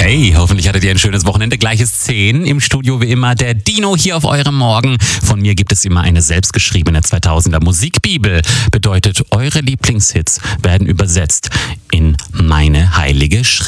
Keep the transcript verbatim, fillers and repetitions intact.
Hey, hoffentlich hattet ihr ein schönes Wochenende. Gleiches zehn im Studio wie immer. Der Dino hier auf eurem Morgen. Von mir gibt es immer eine selbstgeschriebene zweitausender Musikbibel. Bedeutet, eure Lieblingshits werden übersetzt in meine heilige Schrift.